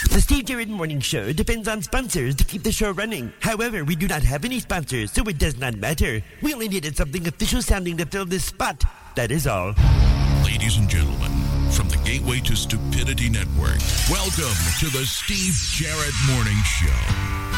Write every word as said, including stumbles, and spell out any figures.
The Steve Jarrett Morning Show depends on sponsors to keep the show running. However, we do not have any sponsors, so it does not matter. We only needed something official sounding to fill this spot. That is all. Ladies and gentlemen, from the Gateway to Stupidity Network, welcome to the Steve Jarrett Morning Show.